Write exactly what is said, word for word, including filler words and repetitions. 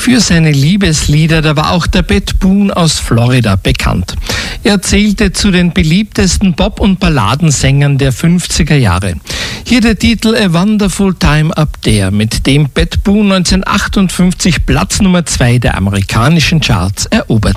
Für seine Liebeslieder, da war auch der Pat Boone aus Florida bekannt. Er zählte zu den beliebtesten Pop- und Balladensängern der fünfziger Jahre. Hier der Titel A Wonderful Time Up There, mit dem Pat Boone neunzehnhundertachtundfünfzig Platz Nummer zwei der amerikanischen Charts eroberte.